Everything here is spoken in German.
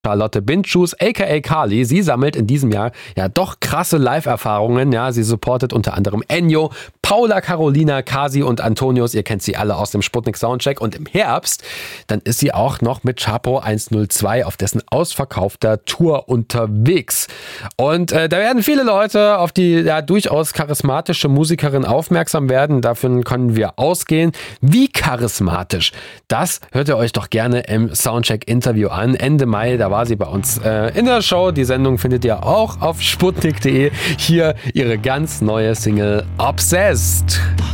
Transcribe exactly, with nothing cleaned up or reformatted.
Charlotte Bindschuss, aka Carly, sie sammelt in diesem Jahr ja doch krasse Live-Erfahrungen. Ja, sie supportet unter anderem Ennio, Paula, Carolina, Kasi und Antonius. Ihr kennt sie alle aus dem Sputnik Soundcheck. Und im Herbst, dann ist sie auch noch mit Chapo hundertzwei auf dessen ausverkaufter Tour unterwegs. Und äh, da werden viele Leute auf die ja durchaus charismatische Musikerin aufmerksam werden. Davon können wir ausgehen. Wie charismatisch? Das hört ihr euch doch gerne im Soundcheck-Interview an. Ende Mai, da war sie bei uns äh, in der Show. Die Sendung findet ihr auch auf sputnik punkt de. Hier ihre ganz neue Single Obsessed.